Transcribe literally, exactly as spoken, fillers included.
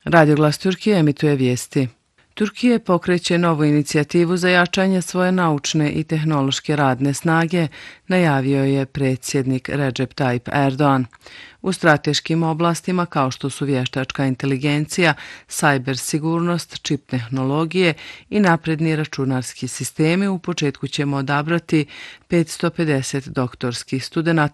Radio Glas Turkije emituje vijesti. Turkije pokreće novu inicijativu za jačanje svoje naučne i tehnološke radne snage, najavio je predsjednik Recep Tayyip Erdoğan. U strateškim oblastima kao što su vještačka inteligencija, sajber sigurnost, čip tehnologije i napredni računarski sistemi, u početku ćemo odabrati petsto pedeset doktorskih studenata